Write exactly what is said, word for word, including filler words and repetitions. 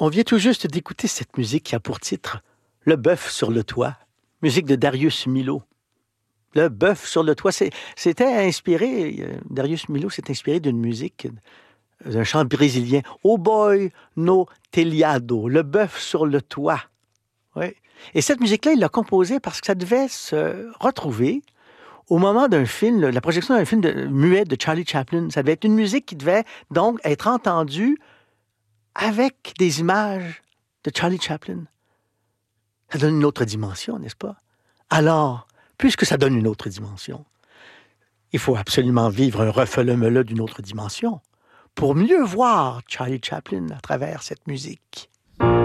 On vient tout juste d'écouter cette musique qui a pour titre « Le bœuf sur le toit », musique de Darius Milhaud. Le bœuf sur le toit, c'est, c'était inspiré, euh, Darius Milhaud s'est inspiré d'une musique, euh, d'un chant brésilien, « Oh boy no telhado », le bœuf sur le toit. Oui. Et cette musique-là, il l'a composée parce que ça devait se retrouver au moment d'un film, la projection d'un film de, muet de Charlie Chaplin. Ça devait être une musique qui devait donc être entendue avec des images de Charlie Chaplin. Ça donne une autre dimension, n'est-ce pas? Alors, puisque ça donne une autre dimension, il faut absolument vivre un refele-mele d'une autre dimension pour mieux voir Charlie Chaplin à travers cette musique.